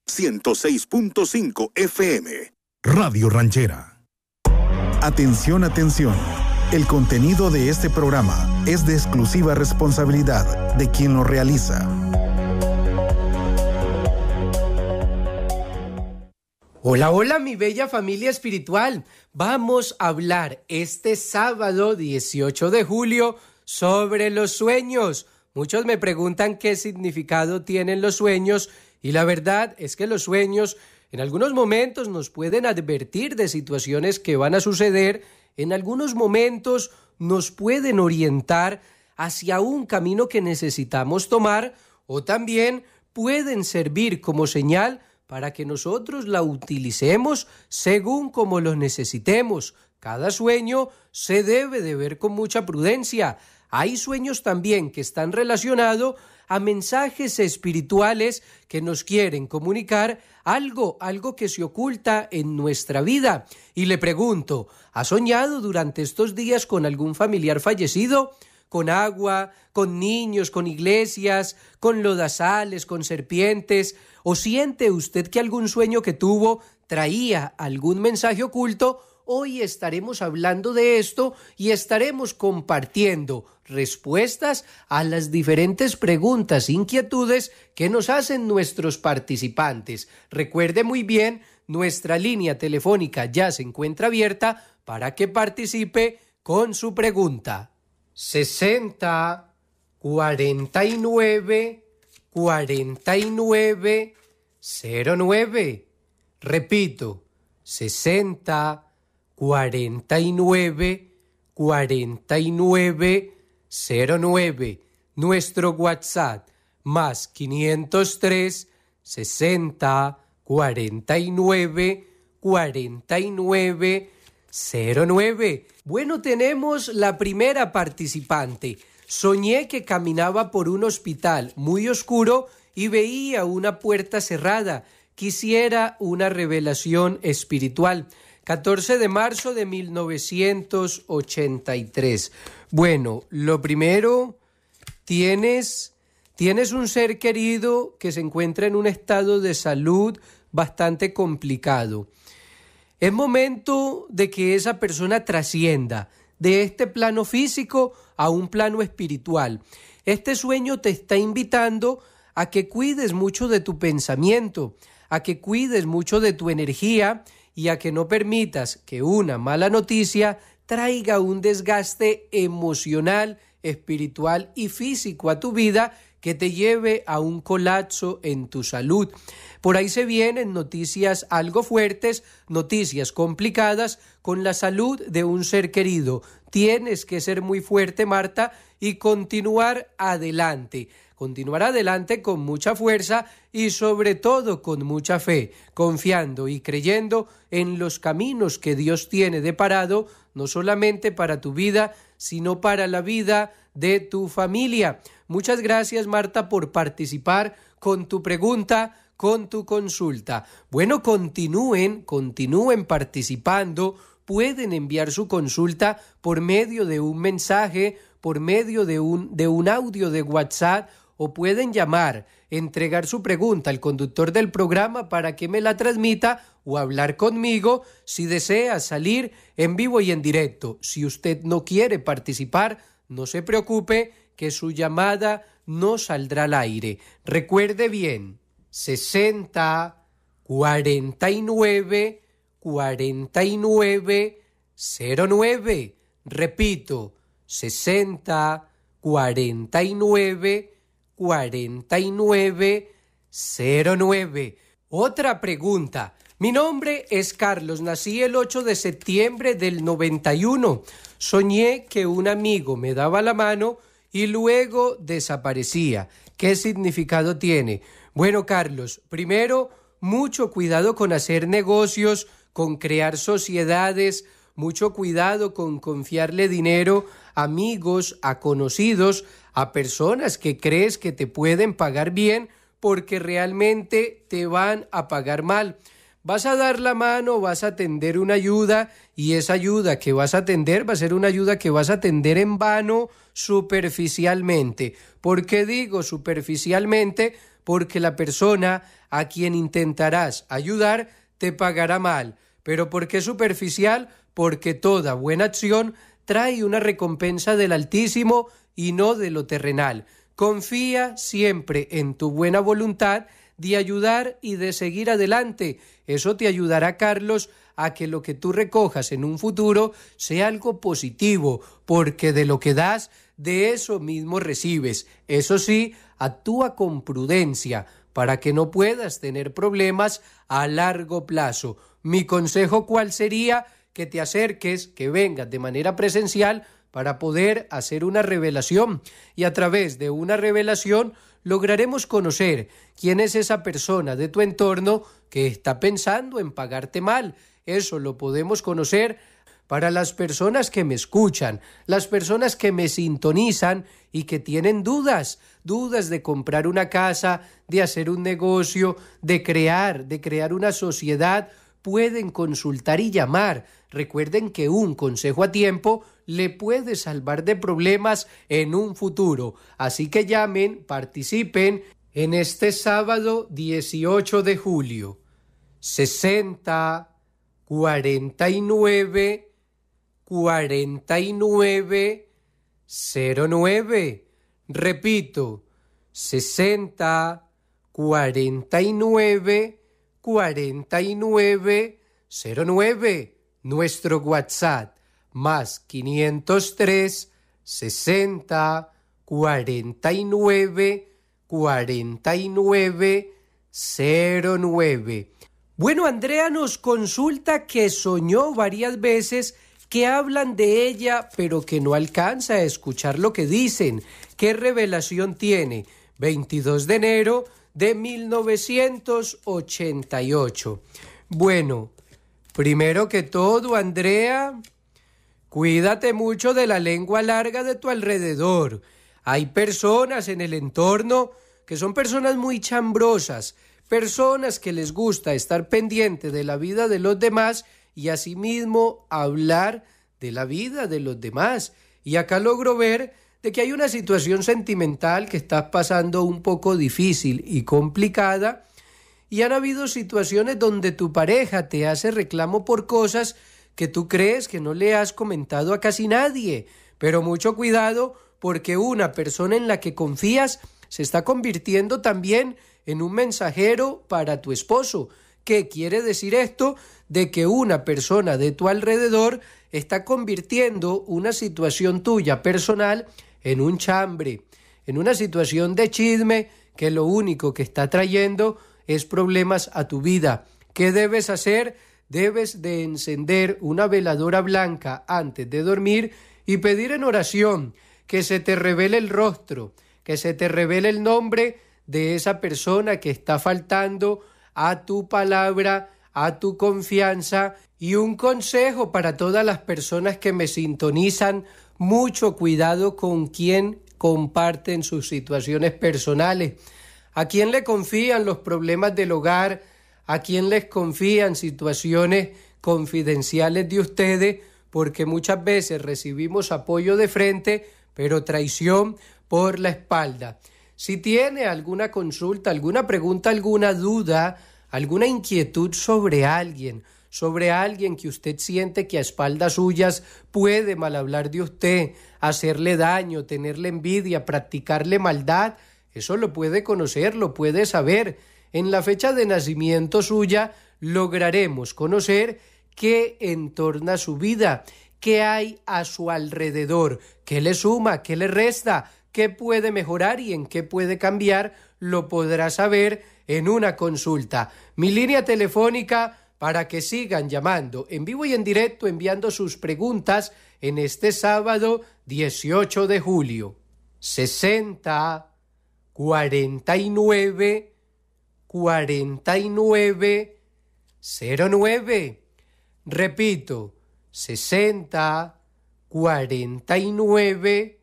106.5 FM. Radio Ranchera. Atención, atención. El contenido de este programa es de exclusiva responsabilidad de quien lo realiza. Hola, hola, mi bella familia espiritual. Vamos a hablar este sábado 18 de julio sobre los sueños. Muchos me preguntan qué significado tienen los sueños y la verdad es que los sueños en algunos momentos nos pueden advertir de situaciones que van a suceder, en algunos momentos nos pueden orientar hacia un camino que necesitamos tomar o también pueden servir como señal para que nosotros la utilicemos según como lo necesitemos. Cada sueño se debe de ver con mucha prudencia. Hay sueños también que están relacionados a mensajes espirituales que nos quieren comunicar algo que se oculta en nuestra vida. Y le pregunto, ¿ha soñado durante estos días con algún familiar fallecido? Con agua, con niños, con iglesias, con lodazales, con serpientes. ¿O siente usted que algún sueño que tuvo traía algún mensaje oculto? Hoy estaremos hablando de esto y estaremos compartiendo respuestas a las diferentes preguntas e inquietudes que nos hacen nuestros participantes. Recuerde muy bien, nuestra línea telefónica ya se encuentra abierta para que participe con su pregunta. 60 49 49 09. Repito, 60 49 49 09. Nuestro WhatsApp más 503 60 49 49 09. Bueno, tenemos la primera participante. Soñé que caminaba por un hospital muy oscuro y veía una puerta cerrada. Quisiera una revelación espiritual. 14 de marzo de 1983. Bueno, lo primero, tienes un ser querido que se encuentra en un estado de salud bastante complicado. Es momento de que esa persona trascienda de este plano físico a un plano espiritual. Este sueño te está invitando a que cuides mucho de tu pensamiento, a que cuides mucho de tu energía y a que no permitas que una mala noticia traiga un desgaste emocional, espiritual y físico a tu vida que te lleve a un colapso en tu salud. Por ahí se vienen noticias algo fuertes, noticias complicadas con la salud de un ser querido. Tienes que ser muy fuerte, Marta, y continuar adelante con mucha fuerza y sobre todo con mucha fe, confiando y creyendo en los caminos que Dios tiene deparado, no solamente para tu vida, sino para la vida de tu familia. Muchas gracias, Marta, por participar con tu pregunta, con tu consulta. Bueno, continúen participando. Pueden enviar su consulta por medio de un mensaje, por medio de un audio de WhatsApp, o pueden llamar, entregar su pregunta al conductor del programa para que me la transmita o hablar conmigo si desea salir en vivo y en directo. Si usted no quiere participar, no se preocupe que su llamada no saldrá al aire. Recuerde bien, 60 49 49 09. Repito, 60 49 49 09. Otra pregunta. Mi nombre es Carlos, nací el 8 de septiembre del 91. Soñé que un amigo me daba la mano y luego desaparecía. ¿Qué significado tiene? Bueno, Carlos, primero, mucho cuidado con hacer negocios, con crear sociedades, mucho cuidado con confiarle dinero a amigos, a conocidos, a personas que crees que te pueden pagar bien porque realmente te van a pagar mal. Vas a dar la mano, vas a tender una ayuda y esa ayuda que vas a tender va a ser una ayuda que vas a tender en vano, superficialmente. ¿Por qué digo superficialmente? porque la persona a quien intentarás ayudar te pagará mal. ¿Pero por qué superficial? Porque toda buena acción trae una recompensa del Altísimo y no de lo terrenal. Confía siempre en tu buena voluntad de ayudar y de seguir adelante. Eso te ayudará, Carlos, a que lo que tú recojas en un futuro sea algo positivo, porque de lo que das, de eso mismo recibes. Eso sí, actúa con prudencia para que no puedas tener problemas a largo plazo. Mi consejo, ¿cuál sería? Que te acerques, que vengas de manera presencial para poder hacer una revelación, y a través de una revelación lograremos conocer quién es esa persona de tu entorno que está pensando en pagarte mal. Eso lo podemos conocer para las personas que me escuchan, las personas que me sintonizan y que tienen dudas de comprar una casa, de hacer un negocio, de crear una sociedad. Pueden consultar y llamar. Recuerden que un consejo a tiempo le puede salvar de problemas en un futuro. Así que llamen, participen en este sábado 18 de julio. 60 49 49 09. Repito, 60 49 49 09. Nuestro WhatsApp más 503 60 49 49 09. Bueno, Andrea nos consulta que soñó varias veces que hablan de ella, pero que no alcanza a escuchar lo que dicen. ¿Qué revelación tiene? 22 de enero de 1988. Bueno, primero que todo, Andrea, cuídate mucho de la lengua larga de tu alrededor. Hay personas en el entorno que son personas muy chambrosas, personas que les gusta estar pendiente de la vida de los demás y asimismo hablar de la vida de los demás. Y acá logro ver de que hay una situación sentimental que estás pasando un poco difícil y complicada, y han habido situaciones donde tu pareja te hace reclamo por cosas que tú crees que no le has comentado a casi nadie. Pero mucho cuidado, porque una persona en la que confías se está convirtiendo también en un mensajero para tu esposo. ¿Qué quiere decir esto? De que una persona de tu alrededor está convirtiendo una situación tuya personal en un chambre, en una situación de chisme que lo único que está trayendo es problemas a tu vida. ¿Qué debes hacer? Debes de encender una veladora blanca antes de dormir y pedir en oración que se te revele el rostro, que se te revele el nombre de esa persona que está faltando a tu palabra, a tu confianza. Y un consejo para todas las personas que me sintonizan: mucho cuidado con quién comparten sus situaciones personales. ¿A quién le confían los problemas del hogar? ¿A quién les confían situaciones confidenciales de ustedes? Porque muchas veces recibimos apoyo de frente, pero traición por la espalda. Si tiene alguna consulta, alguna pregunta, alguna duda, alguna inquietud sobre alguien que usted siente que a espaldas suyas puede mal hablar de usted, hacerle daño, tenerle envidia, practicarle maldad, eso lo puede conocer, lo puede saber. En la fecha de nacimiento suya lograremos conocer qué entorna su vida, qué hay a su alrededor, qué le suma, qué le resta, qué puede mejorar y en qué puede cambiar. Lo podrá saber en una consulta. Mi línea telefónica para que sigan llamando en vivo y en directo, enviando sus preguntas en este sábado 18 de julio. 60 49 49 09. Repito, 60 49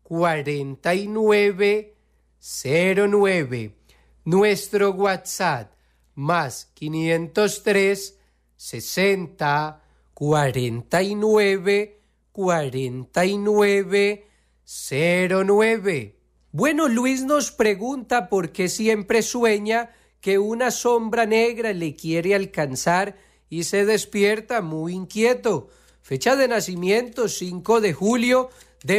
49 09. Nuestro WhatsApp más 503 60 49 49 09. Bueno, Luis nos pregunta por qué siempre sueña que una sombra negra le quiere alcanzar y se despierta muy inquieto. Fecha de nacimiento 5 de julio de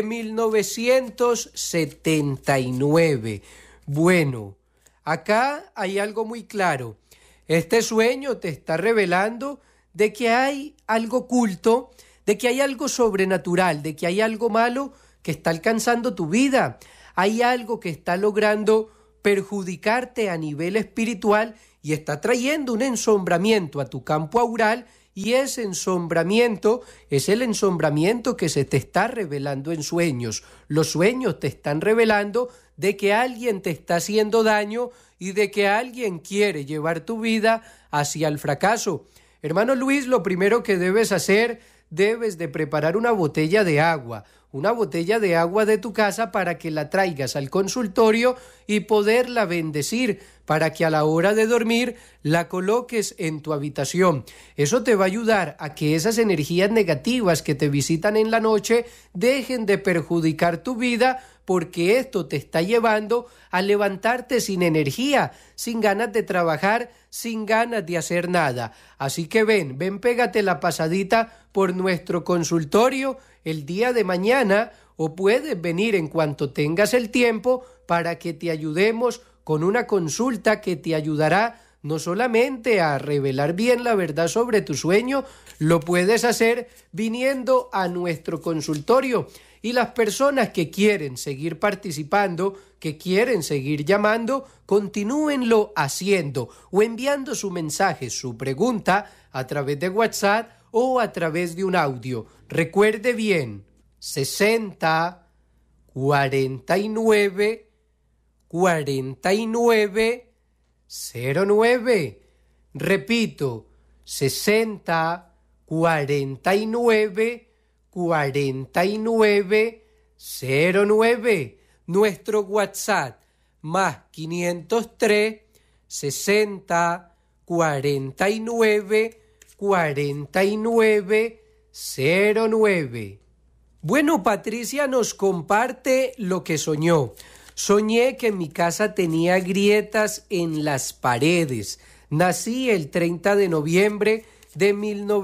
1979. Bueno, acá hay algo muy claro. Este sueño te está revelando de que hay algo oculto, de que hay algo sobrenatural, de que hay algo malo que está alcanzando tu vida. Hay algo que está logrando perjudicarte a nivel espiritual y está trayendo un ensombramiento a tu campo aural, y ese ensombramiento es el ensombramiento que se te está revelando en sueños. Los sueños te están revelando de que alguien te está haciendo daño y de que alguien quiere llevar tu vida hacia el fracaso. Hermano Luis, lo primero que debes hacer, debes de preparar una botella de agua de tu casa para que la traigas al consultorio y poderla bendecir, para que a la hora de dormir la coloques en tu habitación. Eso te va a ayudar a que esas energías negativas que te visitan en la noche dejen de perjudicar tu vida, porque esto te está llevando a levantarte sin energía, sin ganas de trabajar, sin ganas de hacer nada. Así que ven, pégate la pasadita por nuestro consultorio el día de mañana, o puedes venir en cuanto tengas el tiempo para que te ayudemos con una consulta que te ayudará no solamente a revelar bien la verdad sobre tu sueño, lo puedes hacer viniendo a nuestro consultorio. Y las personas que quieren seguir participando, que quieren seguir llamando, continúenlo haciendo o enviando su mensaje, su pregunta a través de WhatsApp o a través de un audio. Recuerde bien, 60 49 49 09. Repito, 60 49 49 09. Nuestro WhatsApp más 503 60 49 49 09. Bueno, Patricia nos comparte lo que soñó. Soñé que mi casa tenía grietas en las paredes. Nací el 30 de noviembre de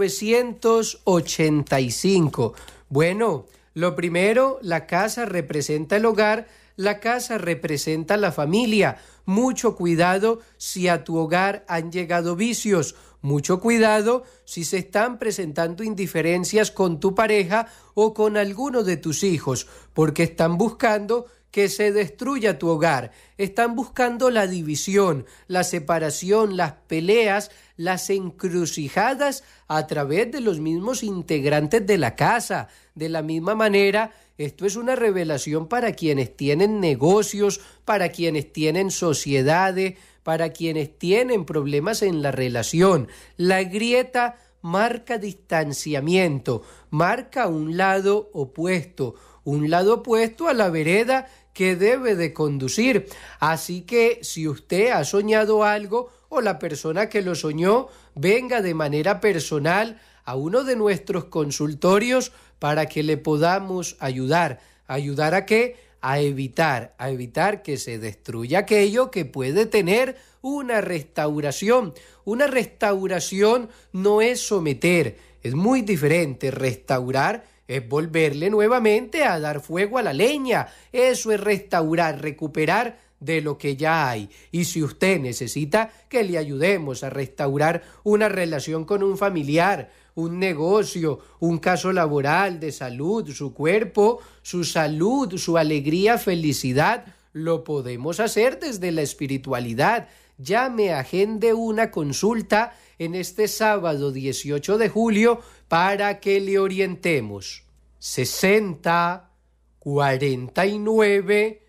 1985. Bueno, lo primero, la casa representa el hogar, la casa representa la familia. Mucho cuidado si a tu hogar han llegado vicios. Mucho cuidado si se están presentando indiferencias con tu pareja o con alguno de tus hijos, porque están buscando que se destruya tu hogar. Están buscando la división, la separación, las peleas, las encrucijadas a través de los mismos integrantes de la casa. De la misma manera, esto es una revelación para quienes tienen negocios, para quienes tienen sociedades, para quienes tienen problemas en la relación. La grieta marca distanciamiento, marca un lado opuesto a la vereda que debe de conducir. Así que si usted ha soñado algo o la persona que lo soñó, venga de manera personal a uno de nuestros consultorios para que le podamos ayudar. ¿Ayudar a qué? A evitar que se destruya aquello que puede tener una restauración. Una restauración no es someter, es muy diferente. Restaurar es volverle nuevamente a dar fuego a la leña. Eso es restaurar, recuperar de lo que ya hay. Y si usted necesita que le ayudemos a restaurar una relación con un familiar, un negocio, un caso laboral, de salud, su cuerpo, su salud, su alegría, felicidad, lo podemos hacer desde la espiritualidad. Llame, agende una consulta en este sábado 18 de julio para que le orientemos. 60 49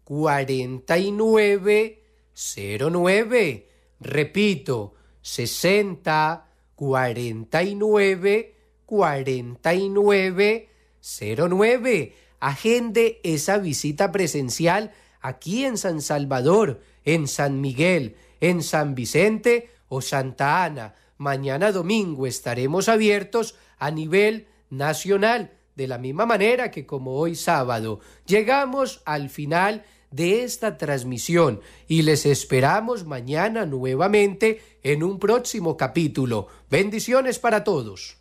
49 09. Repito, 60 49 49 09. Agende esa visita presencial aquí en San Salvador, en San Miguel, en San Vicente o Santa Ana. Mañana domingo estaremos abiertos a nivel nacional, de la misma manera que como hoy sábado. Llegamos al final de esta transmisión y les esperamos mañana nuevamente en un próximo capítulo. Bendiciones para todos.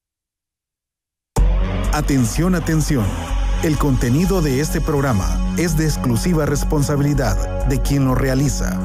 Atención, atención. El contenido de este programa es de exclusiva responsabilidad de quien lo realiza.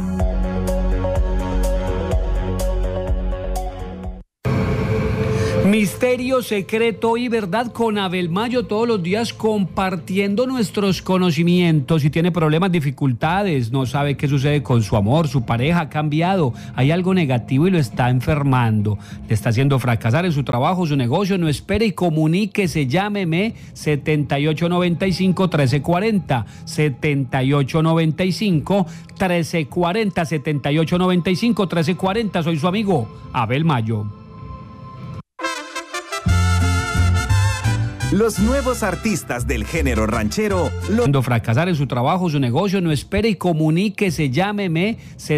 Misterio, secreto y verdad con Abel Mayo, todos los días compartiendo nuestros conocimientos. Si tiene problemas, dificultades, no sabe qué sucede con su amor, su pareja ha cambiado, hay algo negativo y lo está enfermando, le está haciendo fracasar en su trabajo, su negocio, no espere y comuníquese, llámeme 7895-1340, 7895-1340, 7895-1340, soy su amigo Abel Mayo. Los nuevos artistas del género ranchero Cuando fracasar en su trabajo, su negocio, no espere y comuníquese, llámeme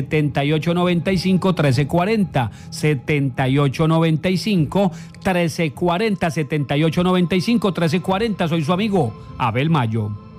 7895-1340, 7895-1340, 7895-1340, soy su amigo Abel Mayo.